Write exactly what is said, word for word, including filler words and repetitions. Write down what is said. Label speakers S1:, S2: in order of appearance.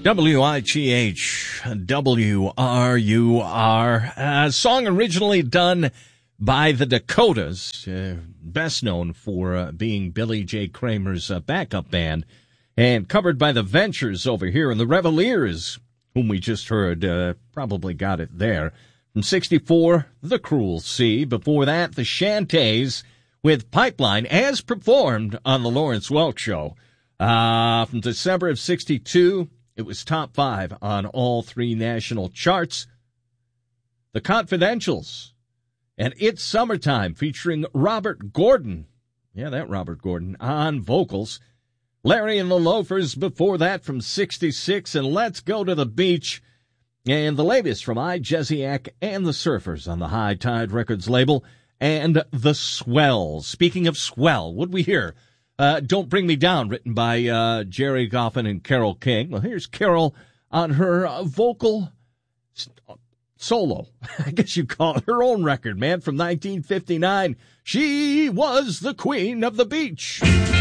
S1: W I G H, W R U R, a song originally done by the Dakotas, uh, best known for uh, being Billy J. Kramer's uh, backup band, and covered by the Ventures over here, and the Reveliers, whom we just heard, uh, probably got it there. From sixty-four, The Cruel Sea. Before that, the Shantays with Pipeline, as performed on the Lawrence Welk Show. Uh, from December of sixty-two, it was top five on all three national charts. The Confidentials and It's Summertime, featuring Robert Gordon. Yeah, that Robert Gordon on vocals. Larry and the Loafers before that from sixty-six, and Let's Go to the Beach. And the latest from I, Jesiak and the Surfers on the High Tide Records label. And The Swells. Speaking of swell, what'd we hear? Uh, Don't Bring Me Down, written by uh, Jerry Goffin and Carole King. Well, here's Carole on her uh, vocal solo. I guess you call it her own record, man, from nineteen fifty-nine. She was the queen of the beach.